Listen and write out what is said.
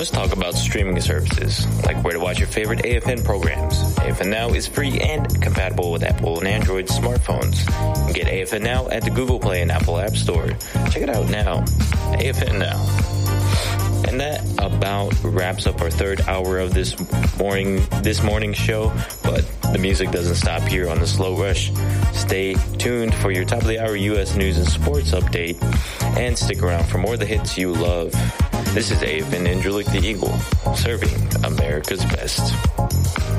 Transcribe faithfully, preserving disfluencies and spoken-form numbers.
Let's talk about streaming services, like where to watch your favorite A F N programs. A F N Now is free and compatible with Apple and Android smartphones. You can get A F N Now at the Google Play and Apple App Store. Check it out now. A F N Now. And that about wraps up our third hour of this morning this morning show, but the music doesn't stop here on the Slow Rush. Stay tuned for your top of the hour U S news and sports update, and stick around for more of the hits you love. This is A F N Angelic the Eagle, serving America's best.